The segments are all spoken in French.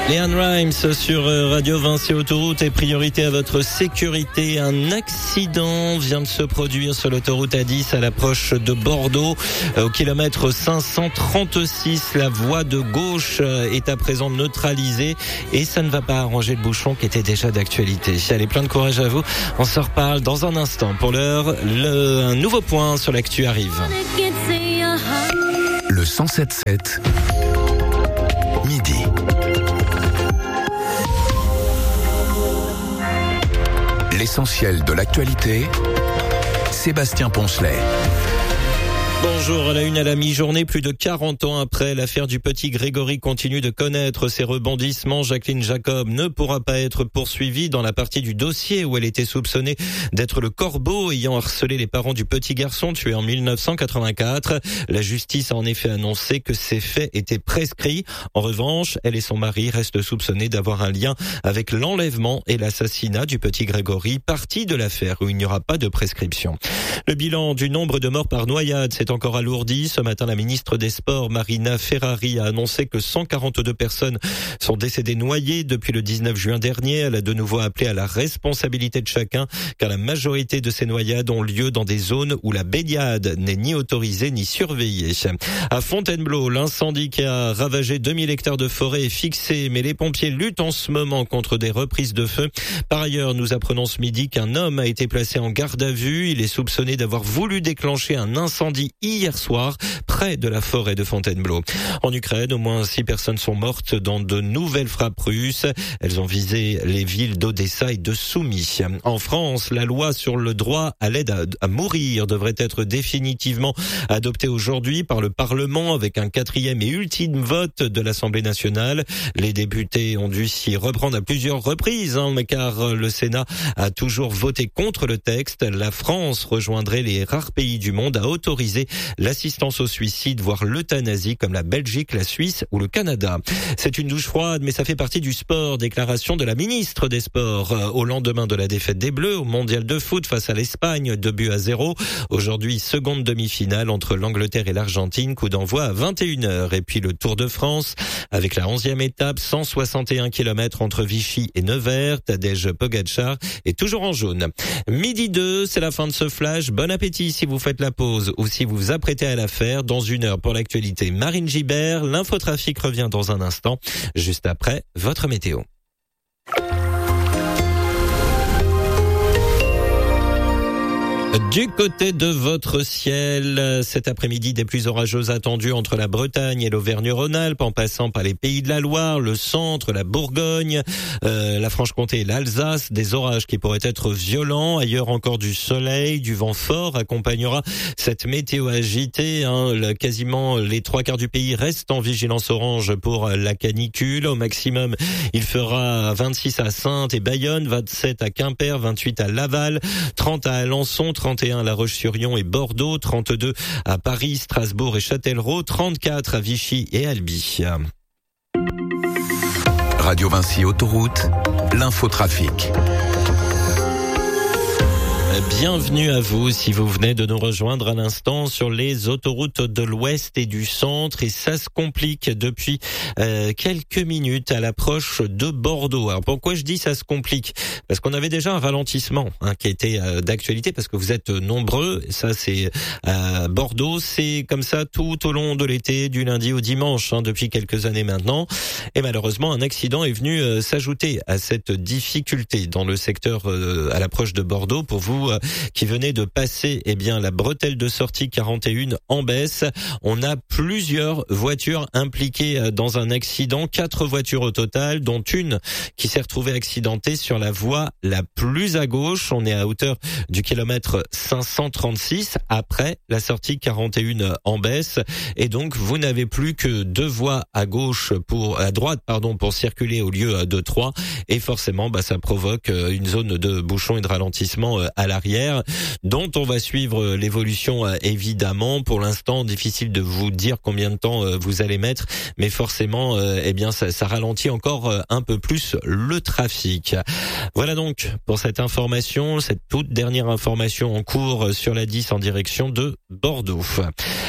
Leanne Rimes sur Radio Vinci Autoroute et priorité à votre sécurité. Un accident vient de se produire sur l'autoroute A10 à l'approche de Bordeaux. Au kilomètre 536, la voie de gauche est à présent neutralisée et ça ne va pas arranger le bouchon qui était déjà d'actualité. Allez, plein de courage à vous. On se reparle dans un instant. Pour l'heure, un nouveau point sur l'actu arrive. Le 107.7 midi. L'essentiel de l'actualité, Sébastien Poncelet. Bonjour, à la une à la mi-journée, plus de 40 ans après, l'affaire du petit Grégory continue de connaître ses rebondissements. Jacqueline Jacob ne pourra pas être poursuivie dans la partie du dossier où elle était soupçonnée d'être le corbeau ayant harcelé les parents du petit garçon tué en 1984. La justice a en effet annoncé que ces faits étaient prescrits. En revanche, elle et son mari restent soupçonnés d'avoir un lien avec l'enlèvement et l'assassinat du petit Grégory, partie de l'affaire où il n'y aura pas de prescription. Le bilan du nombre de morts par noyade s'est encore alourdi. Ce matin, la ministre des Sports, Marina Ferrari, a annoncé que 142 personnes sont décédées noyées depuis le 19 juin dernier. Elle a de nouveau appelé à la responsabilité de chacun, car la majorité de ces noyades ont lieu dans des zones où la baignade n'est ni autorisée ni surveillée. À Fontainebleau, l'incendie qui a ravagé 2000 hectares de forêt est fixé, mais les pompiers luttent en ce moment contre des reprises de feu. Par ailleurs, nous apprenons ce midi qu'un homme a été placé en garde à vue. Il est soupçonné d'avoir voulu déclencher un incendie hier soir près de la forêt de Fontainebleau. En Ukraine, au moins 6 personnes sont mortes dans de nouvelles frappes russes. Elles ont visé les villes d'Odessa et de Soumy. En France, la loi sur le droit à l'aide à mourir devrait être définitivement adoptée aujourd'hui par le Parlement avec un 4e et ultime vote de l'Assemblée nationale. Les députés ont dû s'y reprendre à plusieurs reprises, car le Sénat a toujours voté contre le texte. La France rejoindrait les rares pays du monde à autoriser l'assistance au suicide, voire l'euthanasie, comme la Belgique, la Suisse ou le Canada. C'est une douche froide, mais ça fait partie du sport. Déclaration de la ministre des Sports au lendemain de la défaite des Bleus au Mondial de foot face à l'Espagne, 2-0. Aujourd'hui, seconde demi-finale entre l'Angleterre et l'Argentine, coup d'envoi à 21h. Et puis le Tour de France, avec la 11e étape, 161 km entre Vichy et Nevers. Tadej Pogačar est toujours en jaune. Midi 2, c'est la fin de ce flash. Bon appétit si vous faites la pause ou si vous vous apprêtez à la faire. Dans une heure pour l'actualité, Marine Gibert. L'infotrafic revient dans un instant, juste après votre météo. Du côté de votre ciel, cet après-midi, des pluies orageuses attendues entre la Bretagne et l'Auvergne-Rhône-Alpes, en passant par les Pays de la Loire, le centre, la Bourgogne, la Franche-Comté et l'Alsace. Des orages qui pourraient être violents. Ailleurs encore du soleil, du vent fort accompagnera cette météo agitée. Quasiment les 3/4 du pays restent en vigilance orange pour la canicule. Au maximum, il fera 26 à Saintes et Bayonne, 27 à Quimper, 28 à Laval, 30 à Alençon, 31 à La Roche-sur-Yon et Bordeaux, 32 à Paris, Strasbourg et Châtellerault, 34 à Vichy et Albi. Radio Vinci Autoroute, l'infotrafic. Bienvenue à vous si vous venez de nous rejoindre à l'instant sur les autoroutes de l'Ouest et du Centre, et ça se complique depuis quelques minutes à l'approche de Bordeaux. Alors pourquoi je dis ça se complique ? Parce qu'on avait déjà un ralentissement qui était d'actualité, parce que vous êtes nombreux. Ça c'est à Bordeaux, c'est comme ça tout au long de l'été, du lundi au dimanche, depuis quelques années maintenant. Et malheureusement, un accident est venu s'ajouter à cette difficulté dans le secteur à l'approche de Bordeaux. Pour vous qui venez de passer la bretelle de sortie 41 en baisse, on a plusieurs voitures impliquées dans un accident, 4 voitures au total, dont une qui s'est retrouvée accidentée sur la voie la plus à gauche. On est à hauteur du kilomètre 536 après la sortie 41 en baisse, et donc vous n'avez plus que 2 voies à droite pour circuler au lieu de 3, et forcément ça provoque une zone de bouchon et de ralentissement à l'arrière, dont on va suivre l'évolution évidemment. Pour l'instant, difficile de vous dire combien de temps vous allez mettre, mais forcément, ça ralentit encore un peu plus le trafic. Voilà donc pour cette information, cette toute dernière information en cours sur la 10 en direction de Bordeaux.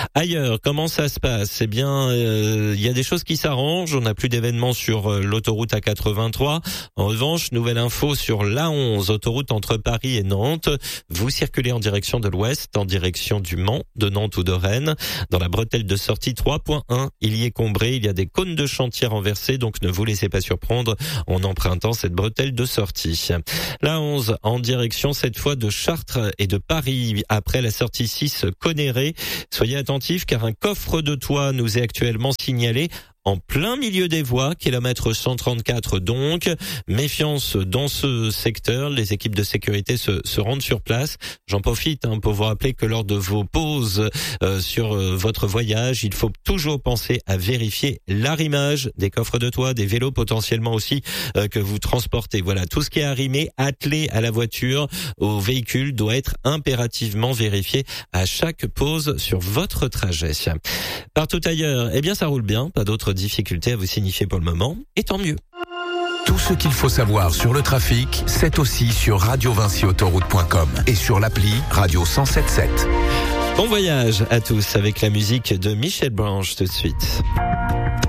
Ailleurs, comment ça se passe ? Eh bien, il y a des choses qui s'arrangent. On n'a plus d'événements sur l'autoroute A83. En revanche, nouvelle info sur l'A11, autoroute entre Paris et Nantes. Vous circulez en direction de l'ouest, en direction du Mans, de Nantes ou de Rennes. Dans la bretelle de sortie 3.1, il y est combré. Il y a des cônes de chantier renversés, donc ne vous laissez pas surprendre en empruntant cette bretelle de sortie. L'A11 en direction cette fois de Chartres et de Paris après la sortie 6 Conneré. Soyez attentifs car un coffre de toit nous est actuellement signalé en plein milieu des voies, kilomètre 134 donc. Méfiance dans ce secteur, les équipes de sécurité se rendent sur place. J'en profite pour vous rappeler que lors de vos pauses sur votre voyage, il faut toujours penser à vérifier l'arrimage des coffres de toit, des vélos potentiellement aussi que vous transportez. Voilà, tout ce qui est arrimé, attelé à la voiture, au véhicule, doit être impérativement vérifié à chaque pause sur votre trajet. Partout ailleurs, eh bien ça roule bien, pas d'autres difficultés à vous signifier pour le moment, et tant mieux. Tout ce qu'il faut savoir sur le trafic, c'est aussi sur radiovinciautoroute.com et sur l'appli Radio 107.7. Bon voyage à tous avec la musique de Michel Branch tout de suite.